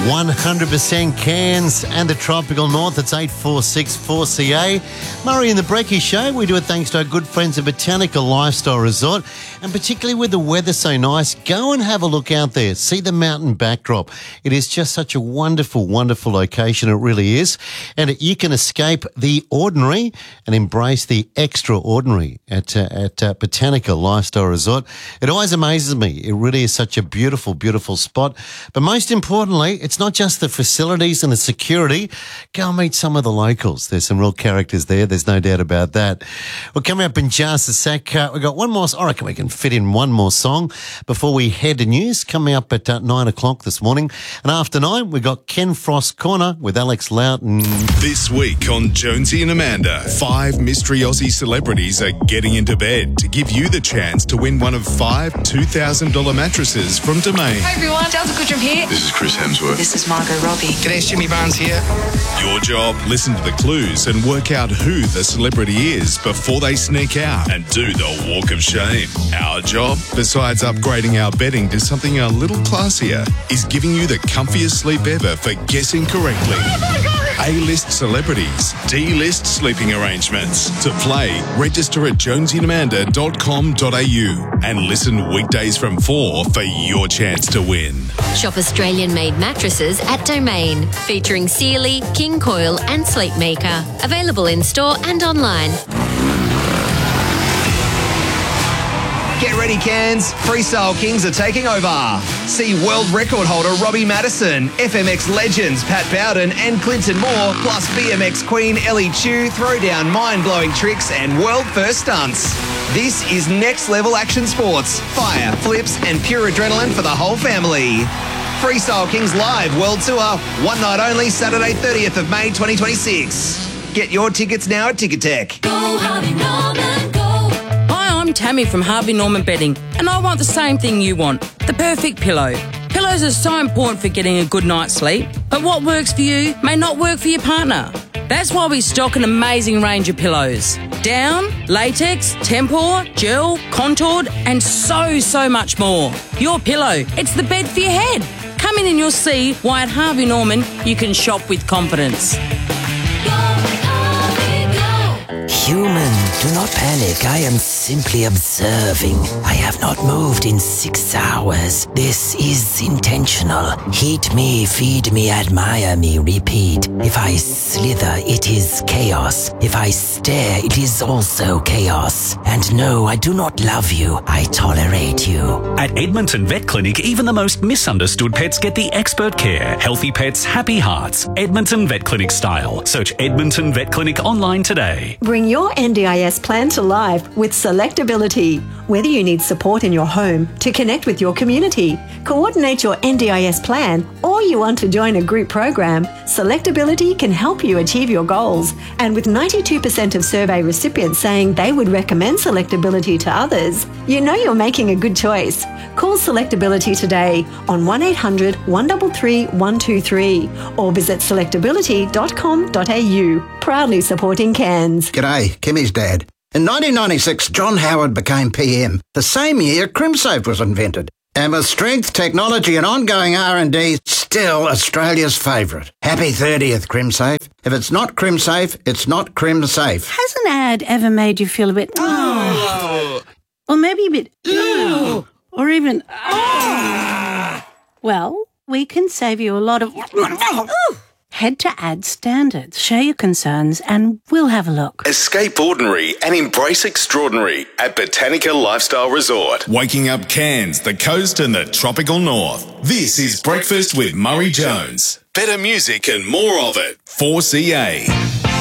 100% Cairns and the tropical north. It's 846 4CA. Murray and the Brecky Show. We do it thanks to our good friends at Botanical Lifestyle Resort. And particularly with the weather so nice, go and have a look out there. See the mountain backdrop. It is just such a wonderful, wonderful location. It really is. And you can escape the ordinary and embrace the extraordinary at Botanical Lifestyle Resort. It always amazes me. It really is such a beautiful, beautiful spot. But most importantly, it's not just the facilities and the security. Go and meet some of the locals. There's some real characters there. There's no doubt about that. Well, coming up in just a sec, we've got one more. I reckon we can fit in one more song before we head to news. Coming up at 9 o'clock this morning. And after 9, we've got Ken Frost Corner with Alex Loughton. This week on Jonesy and Amanda, 5 mystery Aussie celebrities are getting into bed to give you the chance to win one of 5 $2,000 mattresses from Domain. Hi everyone, Delta Goodrum here. This is Chris Hemsworth. This is Margot Robbie. G'day, it's Jimmy Barnes here. Your job, listen to the clues and work out who the celebrity is before they sneak out and do the walk of shame. Our job, besides upgrading our bedding to something a little classier, is giving you the comfiest sleep ever for guessing correctly. A-list celebrities, D-list sleeping arrangements. To play, register at jonesyandamanda.com.au and listen weekdays from 4 for your chance to win. Shop Australian-made mattresses at Domain, featuring Sealy, King Coil and Sleepmaker. Available in store and online. Get ready, Cairns. Freestyle Kings are taking over. See world record holder Robbie Madison, FMX legends Pat Bowden and Clinton Moore, plus BMX queen Ellie Chu throw down mind-blowing tricks and world-first stunts. This is next-level action sports, fire, flips and pure adrenaline for the whole family. Freestyle Kings Live World Tour, one night only, Saturday 30th of May 2026. Get your tickets now at Ticketek. Go Harvey Norman, go. Hi, I'm Tammy from Harvey Norman Bedding, and I want the same thing you want, the perfect pillow. Pillows are so important for getting a good night's sleep, but what works for you may not work for your partner. That's why we stock an amazing range of pillows. Down, latex, tempur, gel, contoured, and so much more. Your pillow, it's the bed for your head. Come in and you'll see why at Harvey Norman you can shop with confidence. Human, do not panic. I am simply observing. I have not moved in 6 hours. This is intentional. Heat me, feed me, admire me, repeat. If I slither, it is chaos. If I stare, it is also chaos. And no, I do not love you. I tolerate you. At Edmonton Vet Clinic, even the most misunderstood pets get the expert care. Healthy pets, happy hearts. Edmonton Vet Clinic style. Search Edmonton Vet Clinic online today. Bring your NDIS plan to life with Selectability. Whether you need support in your home to connect with your community, coordinate your NDIS plan, or you want to join a group program, Selectability can help you achieve your goals. And with 92% of survey recipients saying they would recommend Selectability to others, you know you're making a good choice. Call Selectability today on 1800 133 123 or visit selectability.com.au. Proudly supporting Cairns. G'day, Kimmy's dad. In 1996, John Howard became PM. The same year, CrimSafe was invented. And with strength, technology and ongoing R&D, still Australia's favourite. Happy 30th, CrimSafe. If it's not CrimSafe, it's not CrimSafe. Has an ad ever made you feel a bit... Oh. Or maybe a bit... Oh. Or even... Oh. Well, we can save you a lot of... Head to Ad Standards, share your concerns, and we'll have a look. Escape ordinary and embrace extraordinary at Botanical Lifestyle Resort. Waking up Cairns, the coast and the tropical north. This is Breakfast with Murray Jones. Better music and more of it. 4CA.